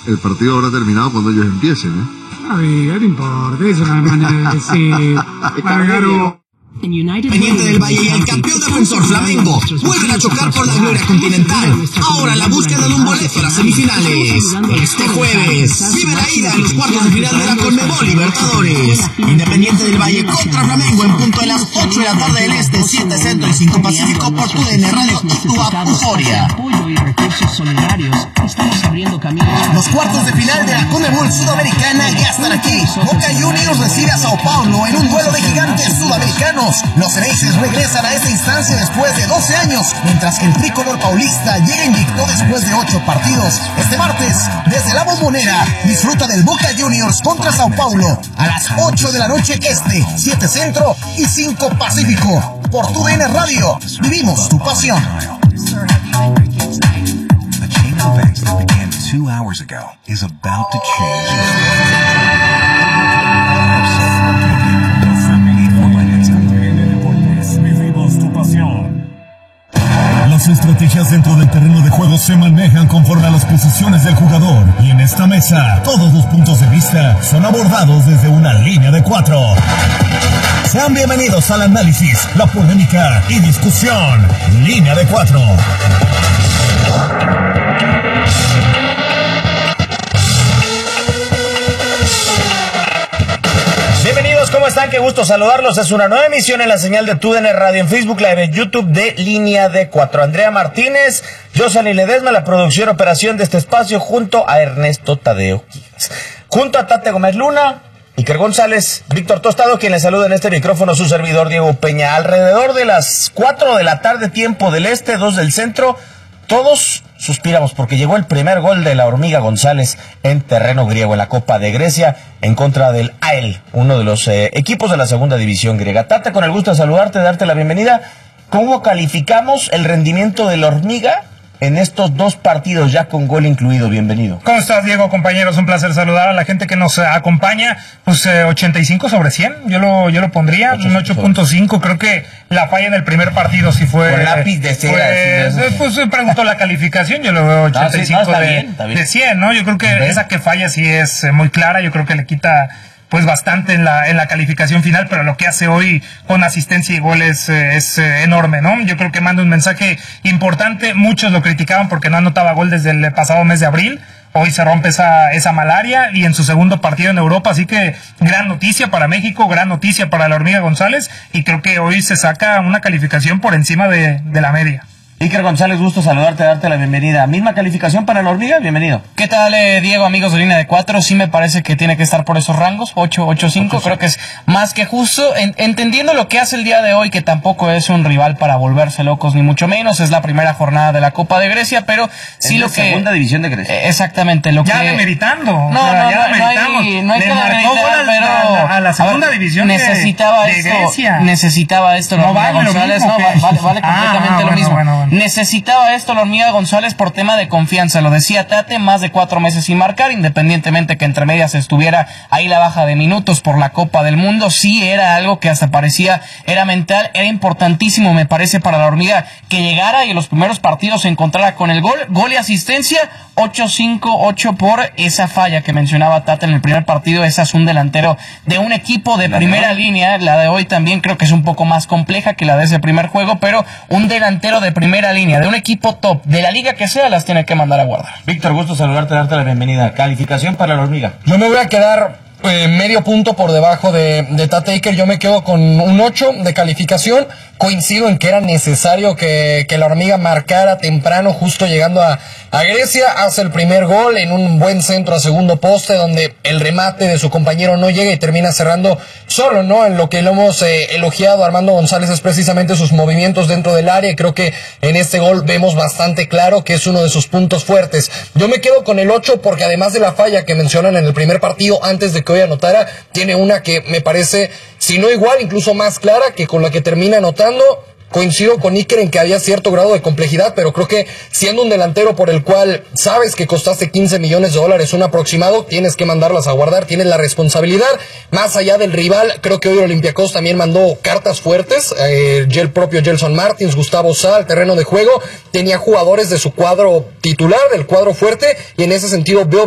el partido habrá terminado cuando ellos empiecen, ¿eh? No importa, es una manera de decir. Margaro. Independiente del Valle y el campeón defensor Flamengo vuelven a chocar por la gloria continental. Ahora en la búsqueda de un boleto a las semifinales. Este jueves vive la ida en los cuartos de final de la Conmebol Libertadores. Independiente del Valle contra Flamengo en punto de las 8 de la tarde del Este, 7 Centro y 5 Pacífico por TUDN Radio Tutua Euforia. Los cuartos de final de la Conmebol Sudamericana ya están aquí. Boca Juniors recibe a Sao Paulo en un duelo de gigantes sudamericanos. Los Races regresan a esta instancia después de 12 años, mientras que el tricolor paulista llega invicto después de 8 partidos. Este martes, desde la Bombonera, disfruta del Boca Juniors contra Sao Paulo a las 8 de la noche Este, 7 Centro y 5 Pacífico. Por TUDN Radio, vivimos tu pasión. Las estrategias dentro del terreno de juego se manejan conforme a las posiciones del jugador, y en esta mesa todos los puntos de vista son abordados desde una línea de 4. Sean bienvenidos al análisis, la polémica y discusión. Línea de 4. Bienvenidos, ¿cómo están? Qué gusto saludarlos. Es una nueva emisión en la señal de TUDN Radio en Facebook Live, en YouTube de Línea de 4. Andrea Martínez, Jocelyn Ledesma, la producción, operación de este espacio, junto a Ernesto Tadeo Quijas. Junto a Tate Gómez Luna, Iker González, Víctor Tostado, quien les saluda en este micrófono, su servidor Diego Peña. Alrededor de las 4 de la tarde, tiempo del Este, 2 del Centro, todos suspiramos porque llegó el primer gol de la Hormiga González en terreno griego en la Copa de Grecia en contra del AEL, uno de los equipos de la segunda división griega. Tata, con el gusto de saludarte, de darte la bienvenida. ¿Cómo calificamos el rendimiento de la Hormiga en estos 2 partidos ya con gol incluido? Bienvenido. ¿Cómo estás, Diego? Compañeros, un placer saludar a la gente que nos acompaña. Pues 85 sobre 100, yo lo pondría, un 8.5. Creo que la falla en el primer partido sí fue... Con lápiz de cera. Pues se preguntó la calificación, yo lo veo 85 está bien. de 100, ¿no? Yo creo que esa que falla sí es muy clara, yo creo que le quita pues bastante en la calificación final, pero lo que hace hoy con asistencia y goles es enorme, ¿no? Yo creo que manda un mensaje importante. Muchos lo criticaban porque no anotaba gol desde el pasado mes de abril. Hoy se rompe esa malaria y en su segundo partido en Europa, así que gran noticia para México, gran noticia para la Hormiga González, y creo que hoy se saca una calificación por encima de la media. Iker González, gusto saludarte, darte la bienvenida. ¿Misma calificación para la Hormiga? Bienvenido. ¿Qué tal, Diego, amigos de Línea de 4? Sí me parece que tiene que estar por esos rangos, 8.5, creo que es más que justo, entendiendo lo que hace el día de hoy, que tampoco es un rival para volverse locos, ni mucho menos, es la primera jornada de la Copa de Grecia, pero sí es lo la que... segunda división de Grecia. Exactamente, lo ya que... demeritando. No hay que demeritar, pero... a la segunda división necesitaba de Grecia. Necesitaba esto la Hormiga González, vale completamente lo mismo. Bueno. Necesitaba esto la Hormiga González por tema de confianza, lo decía Tate, más de 4 meses sin marcar, independientemente que entre medias estuviera ahí la baja de minutos por la Copa del Mundo. Sí era algo que hasta parecía era mental, era importantísimo, me parece, para la Hormiga que llegara y en los primeros partidos se encontrara con el gol y asistencia. 8 por esa falla que mencionaba Tate en el primer partido. Ese es un delantero de un equipo de primera línea. La de hoy también creo que es un poco más compleja que la de ese primer juego, pero un delantero de primera línea, de un equipo top, de la liga que sea, las tiene que mandar a guardar. Víctor, gusto saludarte, darte la bienvenida. Calificación para la Hormiga. Yo me voy a quedar medio punto por debajo de Tate Iker. Yo me quedo con un 8 de calificación. Coincido en que era necesario que la Hormiga marcara temprano, justo llegando a Grecia. Hace el primer gol en un buen centro a segundo poste, donde el remate de su compañero no llega y termina cerrando solo, ¿no? En lo que lo hemos elogiado a Armando González es precisamente sus movimientos dentro del área, y creo que en este gol vemos bastante claro que es uno de sus puntos fuertes. Yo me quedo con el 8 porque además de la falla que mencionan en el primer partido, antes de que hoy anotara, tiene una que me parece, si no igual, incluso más clara que con la que termina anotando. Coincido con Iker en que había cierto grado de complejidad, pero creo que siendo un delantero por el cual sabes que costaste $15 millones, un aproximado, tienes que mandarlas a guardar, tienes la responsabilidad. Más allá del rival, creo que hoy Olympiacos también mandó cartas fuertes. El propio Gelson Martins, Gustavo Sá, al terreno de juego, tenía jugadores de su cuadro titular, del cuadro fuerte, y en ese sentido veo